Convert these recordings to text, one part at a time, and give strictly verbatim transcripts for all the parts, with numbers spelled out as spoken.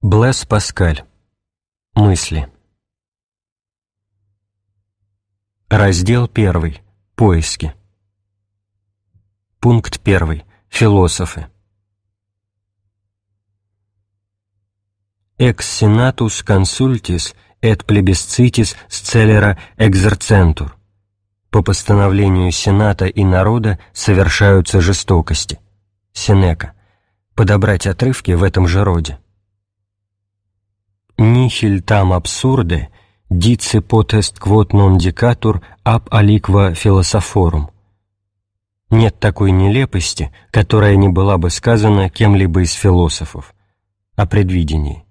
Блэс Паскаль. Мысли. Раздел первый. Поиски. Пункт первый. Философы. Ex senatus consultis et plebiscitis scelera exercentur. По постановлению Сената и народа совершаются жестокости. Сенека. Подобрать отрывки в этом же роде. Nihil tam absurde, dice potest quod non dicatur ab aliqua philosophorum. Нет такой нелепости, которая не была бы сказана кем-либо из философов. О предвидении.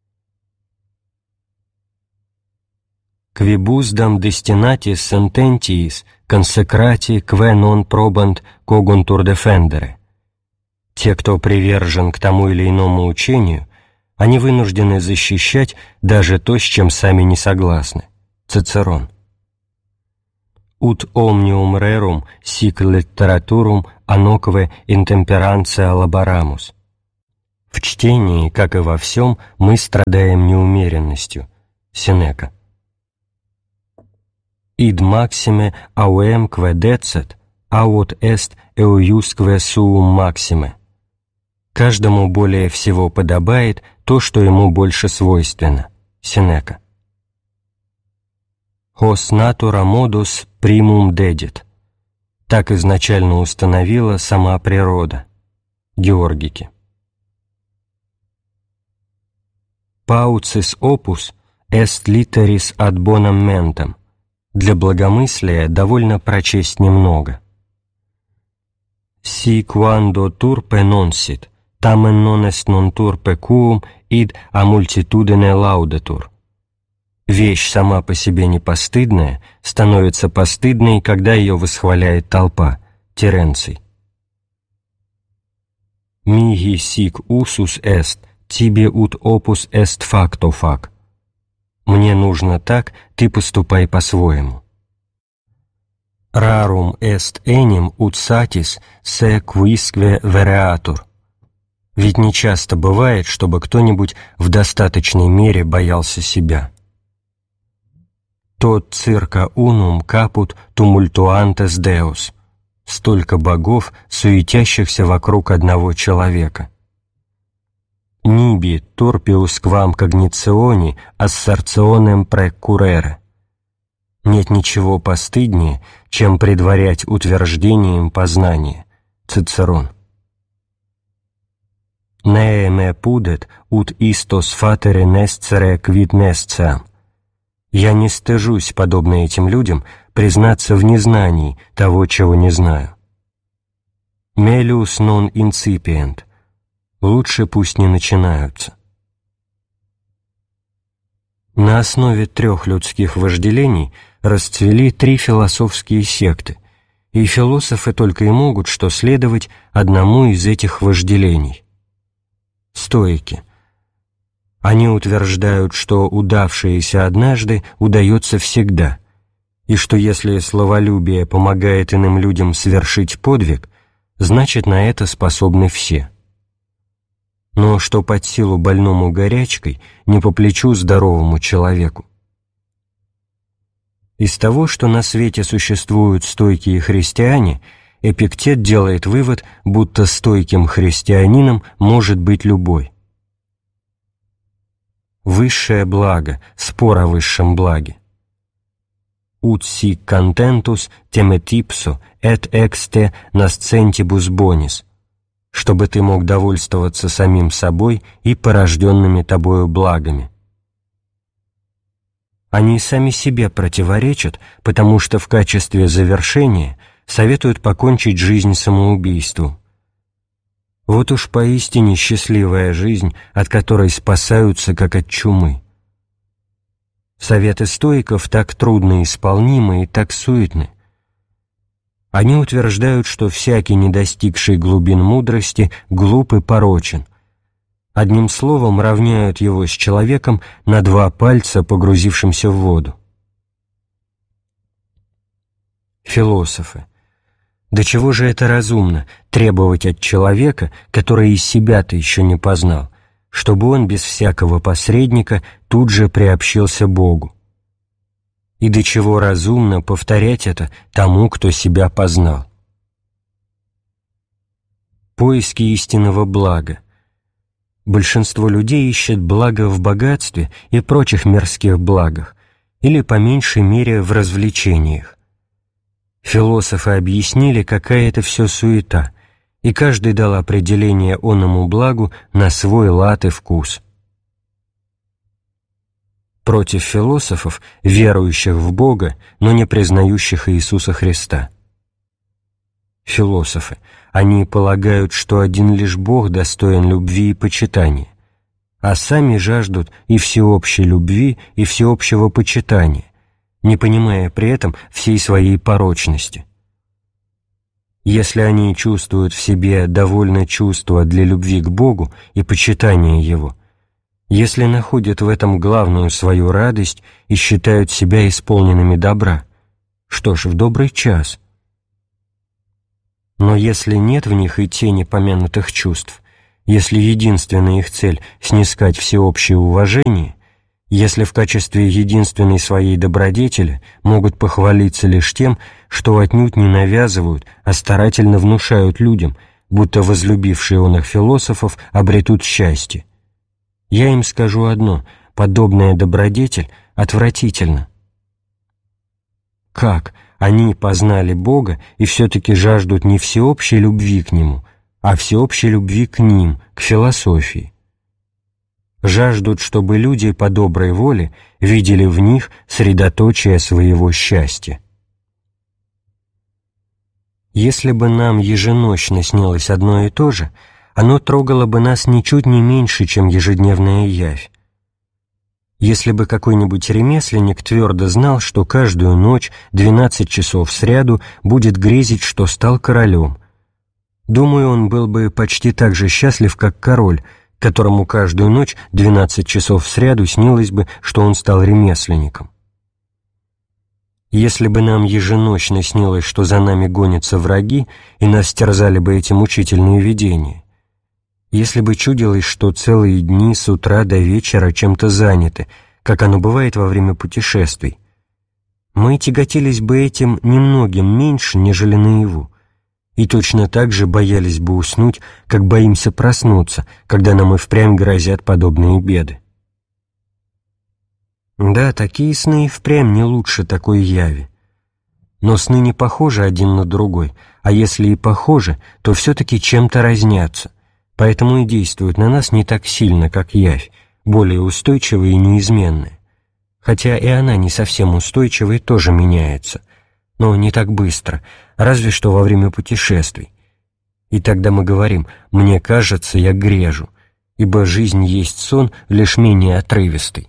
Quibusdam destinatis sententiis consecrati que non probant coguntur defendere. Те, кто привержен к тому или иному учению, они вынуждены защищать даже то, с чем сами не согласны. Цицерон. Ut omnium rerum sic litteraturum annoque intemperantia laboramus. В чтении, как и во всем, мы страдаем неумеренностью. Сенека. Id maxime auemque decet, aut est eiusque suum maxime. Каждому более всего подобает то, что ему больше свойственно. Сенека. Hos natura modus primum dedit. Так изначально установила сама природа. Георгики. Paucis opus est litteris ad bonam mentem. Для благомыслия довольно прочесть немного. Si quando turpe nonsit, tamen non est non turpe quum id a multitudine laudatur. Вещь сама по себе не постыдная, становится постыдной, когда ее восхваляет толпа. Теренций. Mihi sic usus est, tibi ut opus est facto fac. Мне нужно так, ты поступай по-своему. Rarum est enim ut satis se quisque vereatur. Ведь нечасто бывает, чтобы кто-нибудь в достаточной мере боялся себя. Tot circa unum caput tumultuantes deus. Столько богов, суетящихся вокруг одного человека. Nibi turpius quam cognizioni assertionem precurrere. Нет ничего постыднее, чем предварять утверждением познания. Цицерон. Ne me pudet ut istos fatere nescere quid nesciam. Я не стыжусь, подобно этим людям, признаться в незнании того, чего не знаю. Melius non incipient. Лучше пусть не начинаются. На основе трех людских вожделений расцвели три философские секты, и философы только и могут что следовать одному из этих вожделений. Стоики. Они утверждают, что удавшееся однажды удается всегда, и что если словолюбие помогает иным людям совершить подвиг, значит, на это способны все. Но что под силу больному горячкой, не по плечу здоровому человеку. Из того, что на свете существуют стойкие христиане, Эпиктет делает вывод, будто стойким христианином может быть любой. Высшее благо, спор о высшем благе. Ut sic contentus temet ipso et exte nascentibus bonis. Чтобы ты мог довольствоваться самим собой и порожденными тобою благами. Они сами себе противоречат, потому что в качестве завершения советуют покончить жизнь самоубийством. Вот уж поистине счастливая жизнь, от которой спасаются, как от чумы. Советы стоиков так трудно исполнимы и так суетны. Они утверждают, что всякий, не достигший глубин мудрости, глуп и порочен. Одним словом, равняют его с человеком на два пальца, погрузившимся в воду. Философы. До чего же это разумно, требовать от человека, который и себя-то еще не познал, чтобы он без всякого посредника тут же приобщился Богу. И до чего разумно повторять это тому, кто себя познал. Поиски истинного блага. Большинство людей ищет благо в богатстве и прочих мирских благах, или по меньшей мере в развлечениях. Философы объяснили, какая это все суета, и каждый дал определение оному благу на свой лад и вкус. Против философов, верующих в Бога, но не признающих Иисуса Христа. Философы, они полагают, что один лишь Бог достоин любви и почитания, а сами жаждут и всеобщей любви, и всеобщего почитания, не понимая при этом всей своей порочности. Если они чувствуют в себе довольно чувства для любви к Богу и почитания Его, если находят в этом главную свою радость и считают себя исполненными добра, что ж, в добрый час. Но если нет в них и тени помянутых чувств, если единственная их цель — снискать всеобщее уважение, если в качестве единственной своей добродетели могут похвалиться лишь тем, что отнюдь не навязывают, а старательно внушают людям, будто возлюбившие он их философов обретут счастье, я им скажу одно: подобная добродетель отвратительна. Как они познали Бога и все-таки жаждут не всеобщей любви к Нему, а всеобщей любви к ним, к философии? Жаждут, чтобы люди по доброй воле видели в них средоточие своего счастья. Если бы нам еженочно снилось одно и то же, оно трогало бы нас ничуть не меньше, чем ежедневная явь. Если бы какой-нибудь ремесленник твердо знал, что каждую ночь двенадцать часов сряду будет грезить, что стал королем, думаю, он был бы почти так же счастлив, как король, которому каждую ночь двенадцать часов сряду снилось бы, что он стал ремесленником. Если бы нам еженочно снилось, что за нами гонятся враги, и нас терзали бы эти мучительные видения, если бы чудилось, что целые дни с утра до вечера чем-то заняты, как оно бывает во время путешествий, мы тяготились бы этим немногим меньше, нежели наяву, и точно так же боялись бы уснуть, как боимся проснуться, когда нам и впрямь грозят подобные беды. Да, такие сны и впрямь не лучше такой яви. Но сны не похожи один на другой, а если и похожи, то все-таки чем-то разнятся, поэтому и действуют на нас не так сильно, как явь, более устойчивая и неизменная, хотя и она не совсем устойчивая и тоже меняется, но не так быстро, разве что во время путешествий. И тогда мы говорим: «Мне кажется, я грежу», ибо жизнь есть сон, лишь менее отрывистый.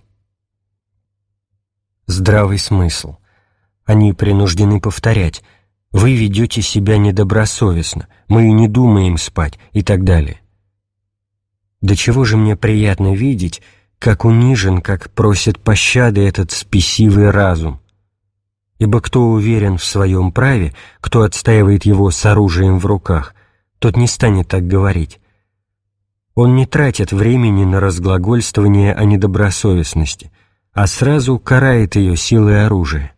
Здравый смысл. Они принуждены повторять: «Вы ведете себя недобросовестно», «Мы не думаем спать» и так далее. До чего же мне приятно видеть, как унижен, как просит пощады этот спесивый разум. Ибо кто уверен в своем праве, кто отстаивает его с оружием в руках, тот не станет так говорить. Он не тратит времени на разглагольствование о недобросовестности, а сразу карает ее силой оружия.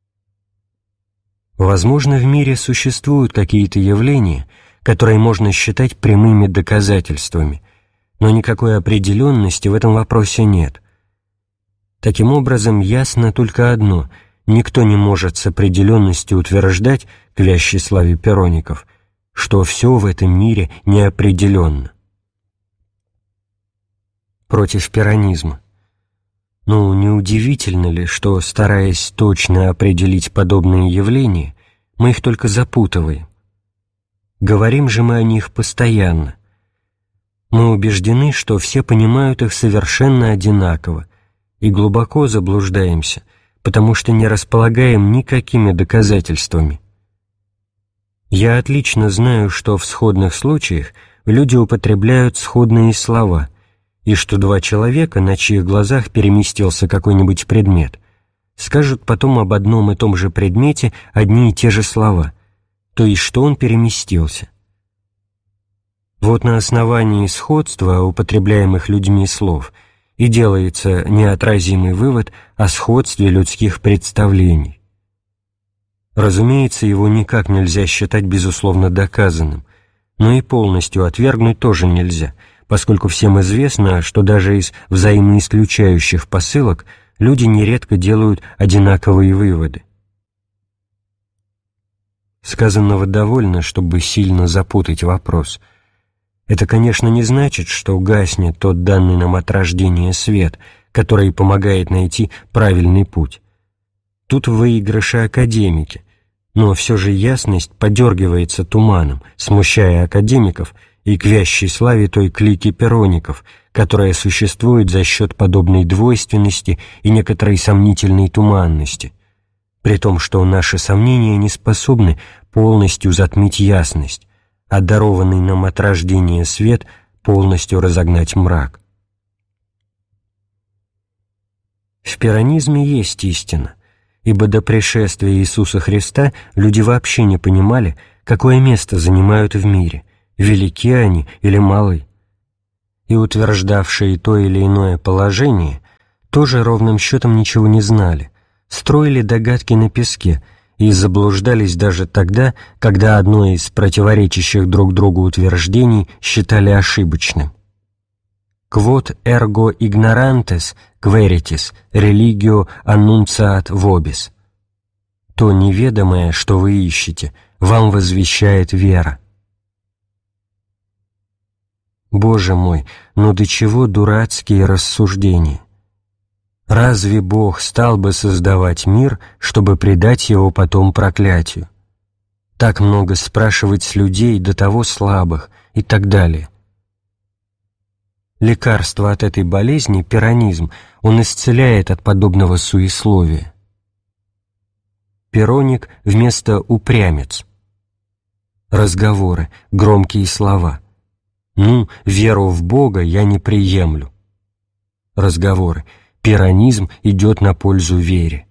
Возможно, в мире существуют какие-то явления, которые можно считать прямыми доказательствами, но никакой определенности в этом вопросе нет. Таким образом, ясно только одно: никто не может с определенностью утверждать, к вящей славе пероников, что все в этом мире неопределенно. Против пиронизма. Ну, неудивительно ли, что, стараясь точно определить подобные явления, мы их только запутываем? Говорим же мы о них постоянно. Мы убеждены, что все понимают их совершенно одинаково, и глубоко заблуждаемся, потому что не располагаем никакими доказательствами. Я отлично знаю, что в сходных случаях люди употребляют сходные слова, и что два человека, на чьих глазах переместился какой-нибудь предмет, скажут потом об одном и том же предмете одни и те же слова, то есть что он переместился. Вот на основании сходства употребляемых людьми слов и делается неотразимый вывод о сходстве людских представлений. Разумеется, его никак нельзя считать безусловно доказанным, но и полностью отвергнуть тоже нельзя, поскольку всем известно, что даже из взаимоисключающих посылок люди нередко делают одинаковые выводы. Сказанного довольно, чтобы сильно запутать вопрос. Это, конечно, не значит, что гаснет тот данный нам от рождения свет, который помогает найти правильный путь. Тут в выигрыше академики, но все же ясность подергивается туманом, смущая академиков и к вящей славе той клики пероников, которая существует за счет подобной двойственности и некоторой сомнительной туманности, при том, что наши сомнения не способны полностью затмить ясность, а дарованный нам от рождения свет полностью разогнать мрак. В пиронизме есть истина, ибо до пришествия Иисуса Христа люди вообще не понимали, какое место занимают в мире, велики они или малы. И утверждавшие то или иное положение тоже ровным счетом ничего не знали, строили догадки на песке и заблуждались даже тогда, когда одно из противоречащих друг другу утверждений считали ошибочным. «Quod ergo ignorantes queritis religio annunciat vobis» — «То неведомое, что вы ищете, вам возвещает вера». Боже мой, ну до чего дурацкие рассуждения! Разве Бог стал бы создавать мир, чтобы предать его потом проклятию? Так много спрашивать с людей, до того слабых, и так далее. Лекарство от этой болезни — пиронизм, он исцеляет от подобного суесловия. Пироник вместо упрямец. Разговоры, громкие слова. «Ну, веру в Бога я не приемлю». Разговоры. Пиронизм идет на пользу вере.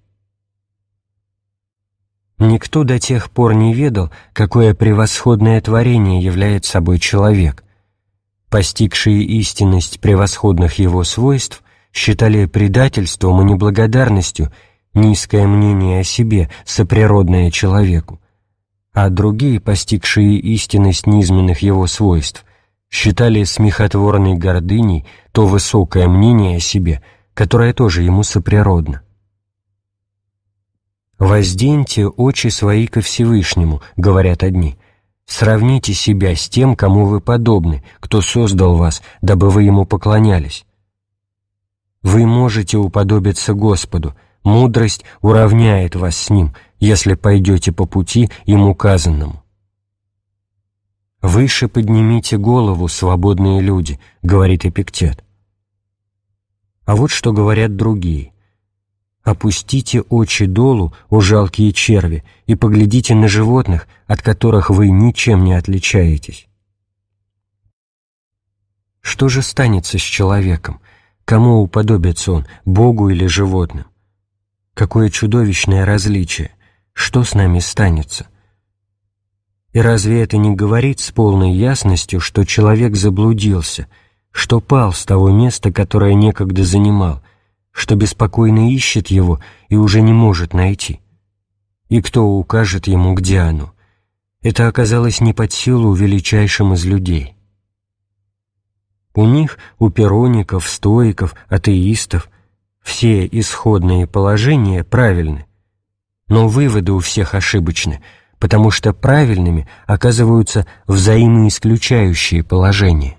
Никто до тех пор не ведал, какое превосходное творение является собой человек. Постигшие истинность превосходных его свойств считали предательством и неблагодарностью низкое мнение о себе, соприродное человеку, а другие, постигшие истинность низменных его свойств, считали смехотворной гордыней то высокое мнение о себе, которое тоже ему соприродно. «Возденьте очи свои ко Всевышнему», — говорят одни, — «сравните себя с тем, кому вы подобны, кто создал вас, дабы вы ему поклонялись». Вы можете уподобиться Господу, мудрость уравняет вас с Ним, если пойдете по пути им указанному. «Выше поднимите голову, свободные люди», — говорит Эпиктет. А вот что говорят другие. «Опустите очи долу, о жалкие черви, и поглядите на животных, от которых вы ничем не отличаетесь». Что же станется с человеком? Кому уподобится он, Богу или животным? Какое чудовищное различие! Что с нами станется? И разве это не говорит с полной ясностью, что человек заблудился, что пал с того места, которое некогда занимал, что беспокойно ищет его и уже не может найти? И кто укажет ему, где оно? Это оказалось не под силу величайшим из людей. У них, у пироников, стоиков, атеистов, все исходные положения правильны, но выводы у всех ошибочны, потому что правильными оказываются взаимоисключающие положения.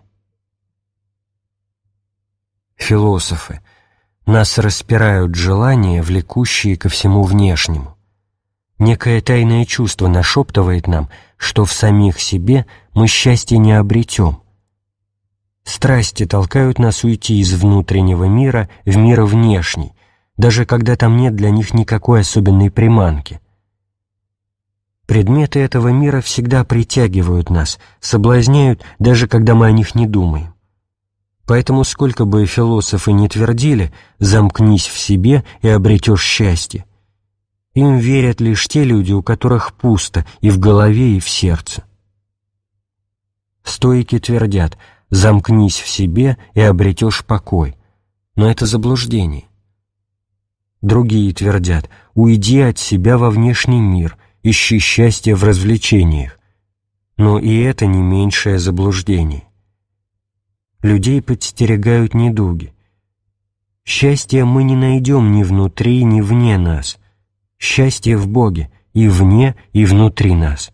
Философы. Нас распирают желания, влекущие ко всему внешнему. Некое тайное чувство нашептывает нам, что в самих себе мы счастье не обретем. Страсти толкают нас уйти из внутреннего мира в мир внешний, даже когда там нет для них никакой особенной приманки. Предметы этого мира всегда притягивают нас, соблазняют, даже когда мы о них не думаем. Поэтому сколько бы философы ни твердили «замкнись в себе и обретешь счастье», им верят лишь те люди, у которых пусто и в голове, и в сердце. Стоики твердят: «Замкнись в себе и обретешь покой». Но это заблуждение. Другие твердят: «Уйди от себя во внешний мир, ищи счастье в развлечениях». Но и это не меньшее заблуждение. Людей подстерегают недуги. Счастье мы не найдем ни внутри, ни вне нас. Счастье в Боге и вне, и внутри нас.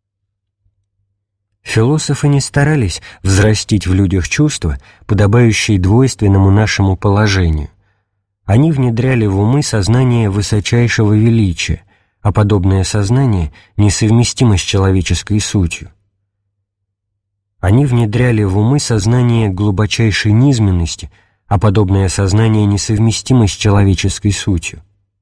Философы не старались взрастить в людях чувства, подобающие двойственному нашему положению. Они внедряли в умы сознание высочайшего величия, а подобное сознание несовместимо с человеческой сутью. Они внедряли в умы сознание глубочайшей низменности, а подобное сознание несовместимо с человеческой сутью.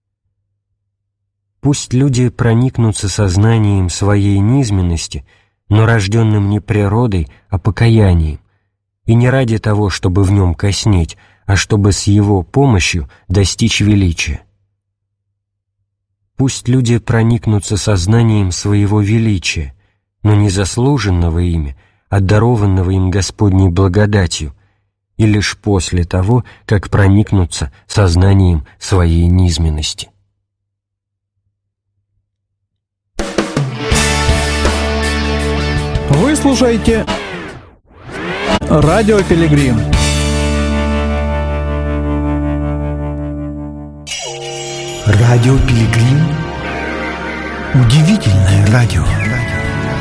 Пусть люди проникнутся сознанием своей низменности, но рожденным не природой, а покаянием, и не ради того, чтобы в нем коснеть, а чтобы с его помощью достичь величия. Пусть люди проникнутся сознанием своего величия, но не заслуженного ими, а дарованного им Господней благодатью, и лишь после того, как проникнутся сознанием своей низменности. Вы слушаете Радио Пилигрим. Радио Пилигрим. Удивительное радио.